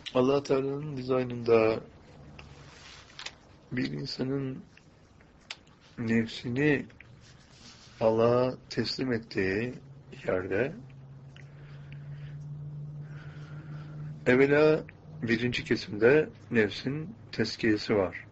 Allah Teala'nın dizaynında bir insanın nefsini Allah'a teslim ettiği yerde evvela birinci kesimde nefsin tezkiyesi var.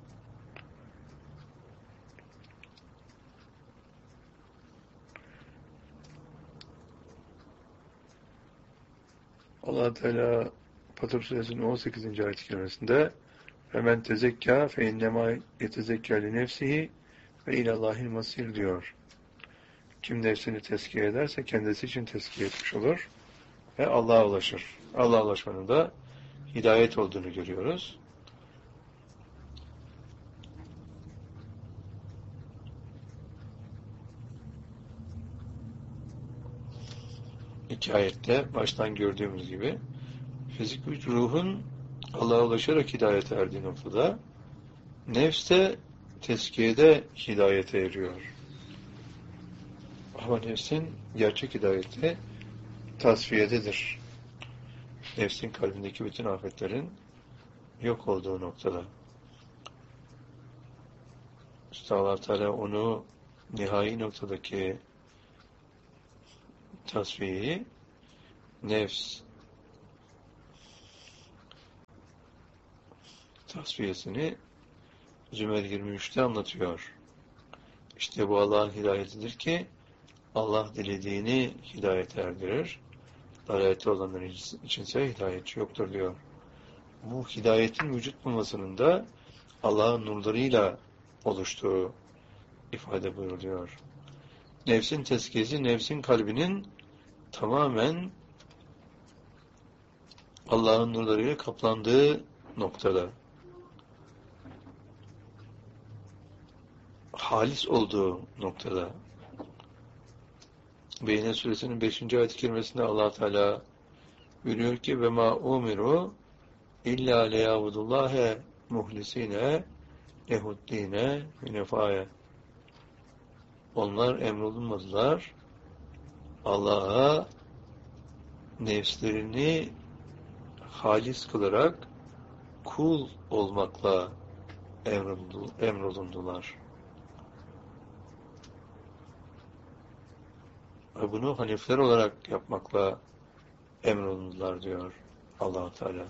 Allah Teala Fatır Suresinin 18. ayet-i kerimesinde "Femen tezekka fe innema yetezekka li nefsihi ve ilallahil masir" diyor. Kim nefsini tezkiye ederse kendisi için tezkiye etmiş olur ve Allah'a ulaşır. Allah'a ulaşmanın da hidayet olduğunu görüyoruz. İki ayette baştan gördüğümüz gibi fizik güç ruhun Allah'a ulaşarak hidayete erdiği noktada nefs de tezkiyede hidayete eriyor. Ama nefsin gerçek hidayeti tasfiyededir. Nefsin kalbindeki bütün afetlerin yok olduğu noktada. İşte Allah Teala onu nihai noktadaki tasfiyeyi nefs tasfiyesini Zümer 23'te anlatıyor. İşte bu Allah'ın hidayetidir ki Allah dilediğini hidayete erdirir. Dalalette olanların içinse hidayetçi yoktur diyor. Bu hidayetin vücut bulmasının da Allah'ın nurlarıyla oluştuğu ifade buyuruluyor. Nefsin tezkiyesi, nefsin kalbinin tamamen Allah'ın nurlarıyla kaplandığı noktada. Halis olduğu noktada. Beyne suresinin 5. ayet-i kerimesinde Allah Teala buyuruyor ki ve ma umiru illa liyabudullahe muhlisine lehuddine hünefaye. Onlar emrolunmadılar. Allah'a nefslerini halis kılarak kul olmakla emrolundular. Ve bunu hanifler olarak yapmakla emrolundular diyor Allah Teala.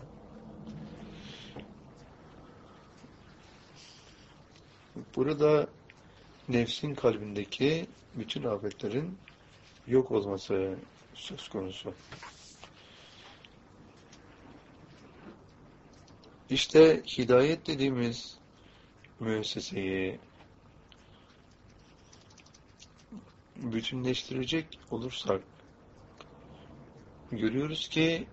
Burada nefsin kalbindeki bütün afetlerin yok olması söz konusu. İşte hidayet dediğimiz müesseseyi bütünleştirecek olursak görüyoruz ki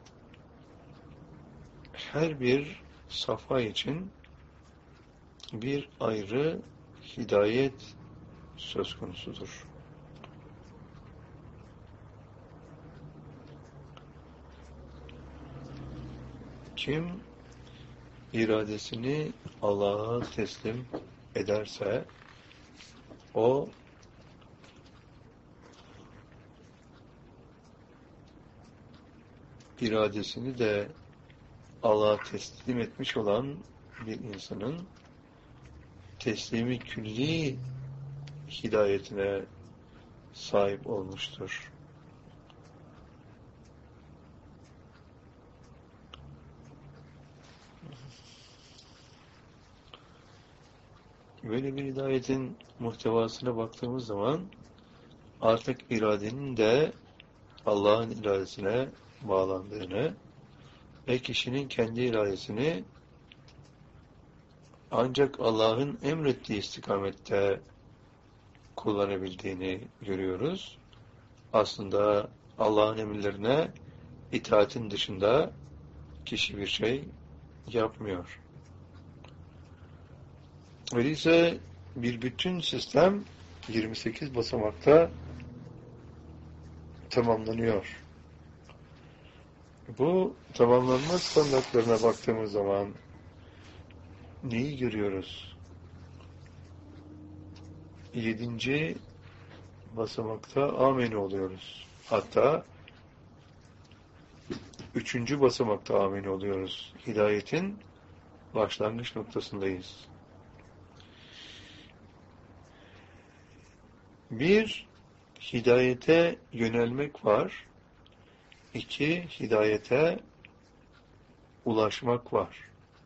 her bir safha için bir ayrı hidayet söz konusudur. Kim iradesini Allah'a teslim ederse o iradesini de Allah'a teslim etmiş olan bir insanın teslimi külli hidayetine sahip olmuştur. Böyle bir hidayetin muhtevasına baktığımız zaman artık iradenin de Allah'ın iradesine bağlandığını ve kişinin kendi iradesini ancak Allah'ın emrettiği istikamette kullanabildiğini görüyoruz. Aslında Allah'ın emirlerine itaatin dışında kişi bir şey yapmıyor. Öyleyse bir bütün sistem 28 basamakta tamamlanıyor. Bu tamamlanma standartlarına baktığımız zaman neyi görüyoruz? 7. basamakta amenü oluyoruz. Hatta üçüncü basamakta amin oluyoruz. Hidayetin başlangıç noktasındayız. Bir, hidayete yönelmek var. İki, hidayete ulaşmak var.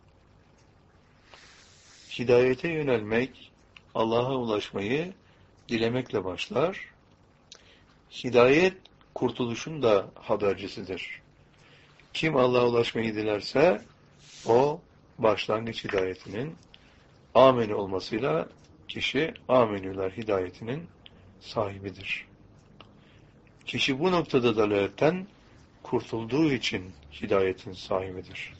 Hidayete yönelmek, Allah'a ulaşmayı dilemekle başlar. Hidayet, kurtuluşun da habercisidir. Kim Allah'a ulaşmayı dilerse, o başlangıç hidayetinin âmen olmasıyla kişi âmenüler hidayetinin sahibidir. Kişi bu noktada dalaletten kurtulduğu için hidayetin sahibidir.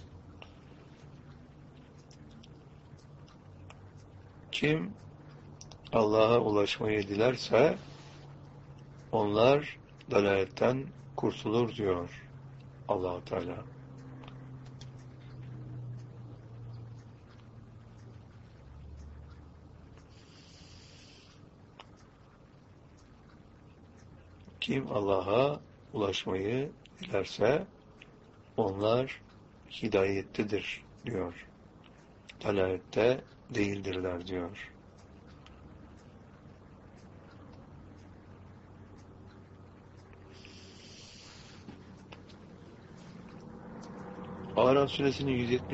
Kim Allah'a ulaşmayı dilerse onlar dalaletten kurtulur diyor Allah-u Teala. Kim Allah'a ulaşmayı dilerse onlar hidayettedir diyor. Dalalette değildirler diyor. Araf suresinin 170